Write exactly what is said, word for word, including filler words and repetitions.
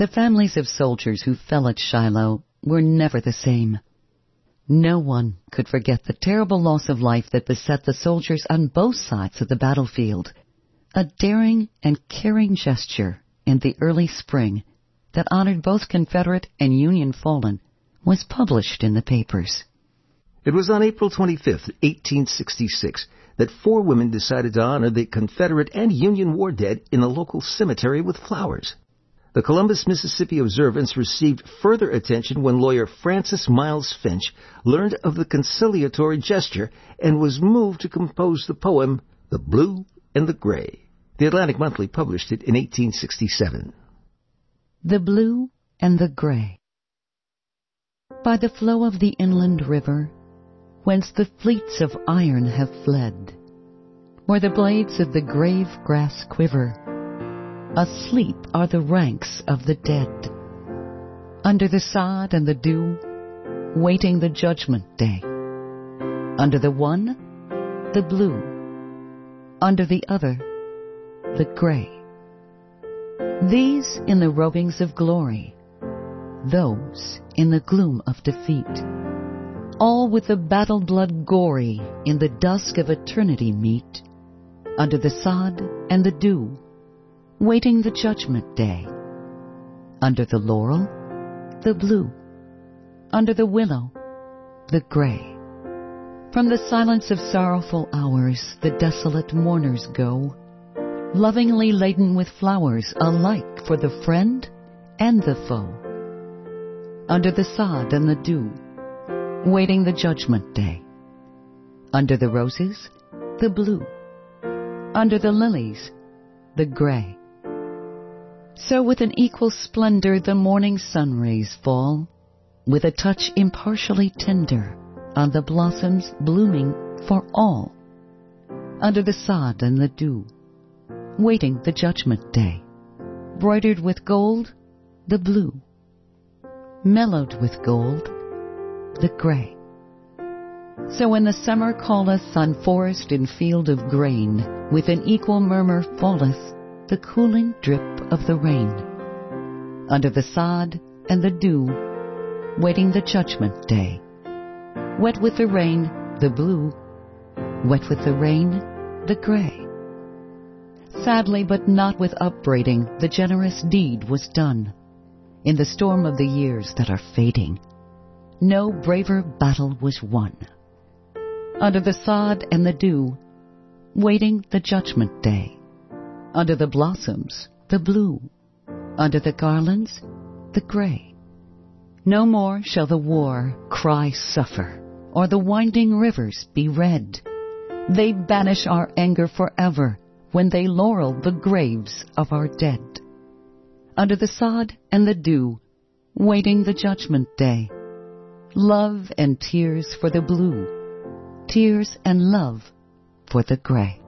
The families of soldiers who fell at Shiloh were never the same. No one could forget the terrible loss of life that beset the soldiers on both sides of the battlefield. A daring and caring gesture in the early spring that honored both Confederate and Union fallen was published in the papers. It was on April twenty-fifth, eighteen sixty-six, that four women decided to honor the Confederate and Union war dead in a local cemetery with flowers. The Columbus, Mississippi observance received further attention when lawyer Francis Miles Finch learned of the conciliatory gesture and was moved to compose the poem, The Blue and the Gray. The Atlantic Monthly published it in eighteen sixty-seven. The Blue and the Gray. By the flow of the inland river, whence the fleets of iron have fled, where the blades of the grave grass quiver, asleep are the ranks of the dead, under the sod and the dew, waiting the judgment day. Under the one, the blue, under the other, the gray. These in the robings of glory, those in the gloom of defeat, all with the battle blood gory in the dusk of eternity meet, under the sod and the dew, waiting the judgment day. Under the laurel, the blue, under the willow, the gray. From the silence of sorrowful hours the desolate mourners go, lovingly laden with flowers alike for the friend and the foe. Under the sod and the dew, waiting the judgment day. Under the roses, the blue, under the lilies, the gray. So with an equal splendor the morning sun rays fall, with a touch impartially tender on the blossoms blooming for all. Under the sod and the dew, waiting the judgment day. Broidered with gold, the blue. Mellowed with gold, the gray. So when the summer calleth on forest and field of grain, with an equal murmur falleth the cooling drip of the rain. Under the sod and the dew, waiting the judgment day. Wet with the rain, the blue. Wet with the rain, the gray. Sadly, but not with upbraiding, the generous deed was done. In the storm of the years that are fading, no braver battle was won. Under the sod and the dew, waiting the judgment day. Under the blossoms, the blue. Under the garlands, the gray. No more shall the war cry suffer, or the winding rivers be red. They banish our anger forever when they laurel the graves of our dead. Under the sod and the dew, waiting the judgment day. Love and tears for the blue, tears and love for the gray.